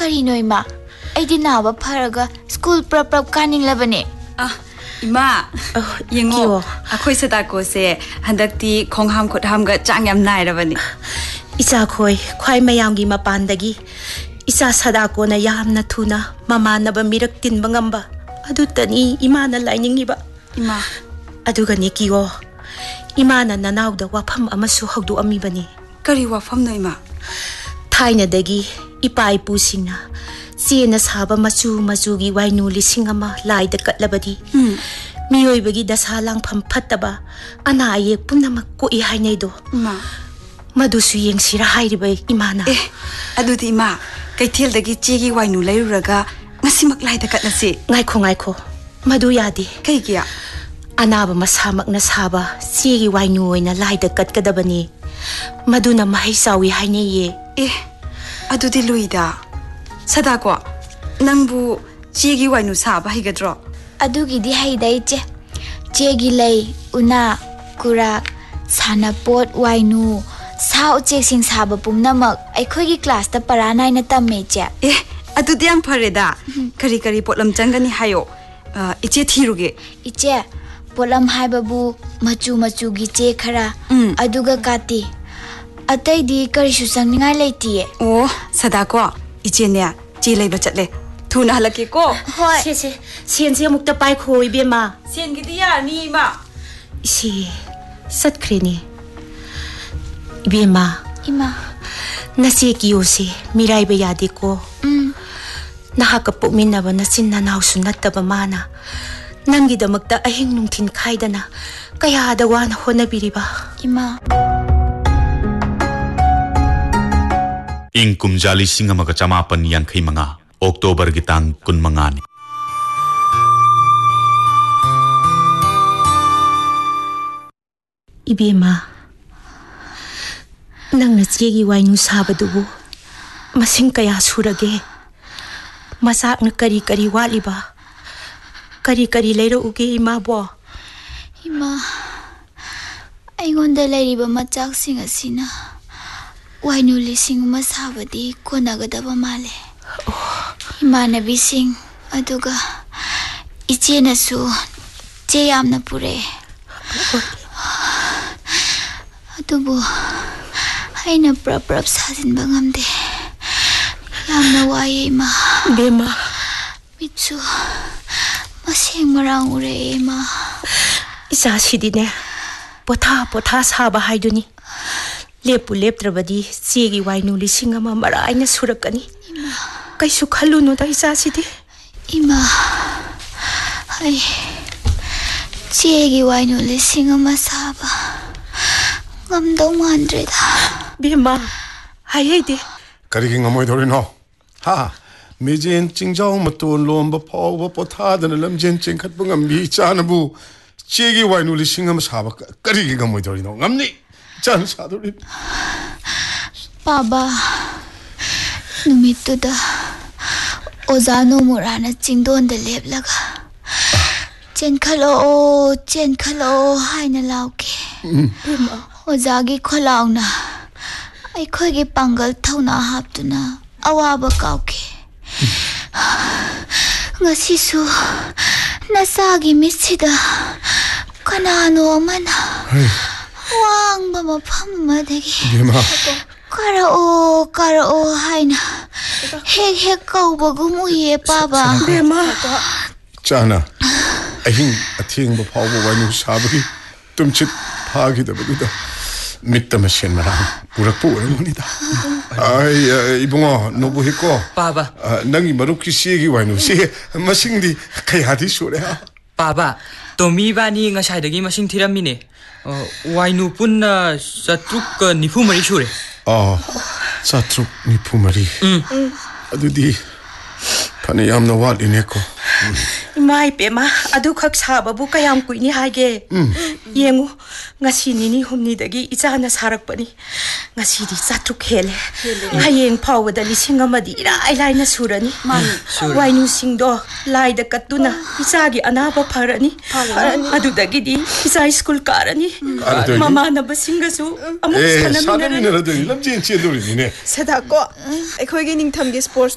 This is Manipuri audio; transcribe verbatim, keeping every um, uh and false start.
Karino ima? Aidi nawa pharaga school prap prap kaning labane. Ah, ima. Yengo. Akhoi Sadako se handakti khongham khotham ga changyam nairabani. Isa khoi khwai mayamgi mapandagi isa Sadako na yamna thuna mama na ba mirak tin bangamba adutani ima na lining iba ima aduga ni kiwo ima na nanaw da wafam amasu hawdu ami bani kari wafam no ima thaina dagi ipai pusingna siena saba machu machu gi wainu lising ama lai da katlabadi miyoi bagi dasalang pham phattaba ana ye punamak ko i hainai do ma Madusu yeng sira hairiba imana. Eh, adudi ima, kaithel dagi chegi wainu lairuraga ngasimak lai da katnasi. Ngaiko ngaiko, madu yadi. Kai kiya? Anaba masamak na saba, chegi wainu oina lai da katkadabani. Madu na mahaisawi haine ye. Eh, adudi luida. Sadako, nangbu chegi wainu saba higadro? Adugi di haida iche. Chegi lay, una, kurak, sanapot wainu. Sao chek sing saba pumnamak aikhoigi class ta paranai na tamme che eh adudi am phareda kari kari potlam changani hayo iche thiruge iche polam haibabu machu machu gi che khara aduga kati atai di kari su sangningai leiti oh Sadako iche ne che leiba chatle thuna halake ko hoi se se sen se amuk ta pai khoi be ma sen gi dia ni ma isi sat khreni Bima, ima, nasi kiyo si mirai ba yadi ko. Mm. Nakakapuk minaba na sinanaw sunat ba mana. Nanggi da magda ahing nung tinkay da na. Kaya adawa na ho nabiri ba. Ima. Ing kumjali singa magachamapan yang kay mga Oktober gitang kun mangani. Ibima. Nang natsigi wainu sabadubu, masing kaya surage. Masak na kari-kari wali ba? Kari-kari layro uge ima bo. Ima, ayonda layriba matsak sing asina. Wainu lising masabadi konagadaba male. Ima na bising, aduga, iche na su, cheyam na pure. Adubo, Aina prap prap sasin bangamde. Yamna waye ma. Bema. Mitsu. Masing marang ure ma. Isa sidine. Potha potha saba haiduni. Lepu leptrabadi siegi wainu lising ama marai na surakani. Ima. Kaisu khaluno da isa sidi. Ima. Ay. Siegi wainu lising ama saba. Ngamdaw mandre da. Bima, hai de. Kariki ngamoy dori no. Ha, mijin chingjao matun lomba paw ba potha dan lamjen chingkhat bungam bi chanabu. Chegi wainu lising am saba kariki ngamoy dori no. Ngamni chan sa dori. Baba, numituda ozano murana chingdon da leblaga. Chen khalo, chen khalo haina lauke. Ozagi kholauna. Aikhoigi pangal thauna haptuna awaba kauke ngasisu nasagi misida kanano mana wang ba mafam madagi karao karao haina hek hek kauba gumuye baba Bema. Chana, ahing ating ba paw ba wainu sabagi tumchit phagi da baduda. Mitta masyan marang purak po rin mo nita. Ay, ibungo, nubuhi ko. Papa. Nangi maruk kisigi wainu si masing di kaya di sure ha. Papa, tomi ba ni nga say dagi masing tiramine. Wainu pun na satruk nifu mari sure. Oh, satruk nifu mari. Adudi panayam na wal ineko. Imai pema adu khak sababu kayam kuini hage. Yengu ngasi nini humni dagi ichana sarakpani. Ngasi di satruk hele. Hayeng phawda lising amadi ilai lai na surani. Wainu singdo lai da katuna isagi anaba pharani. Adu dagi di isa school karani. Mama na basingasu amuk Eh, sanamina. sanamina radoi lamjin chen dori ni ne. Sadako, aikhoigi ningthamgi sports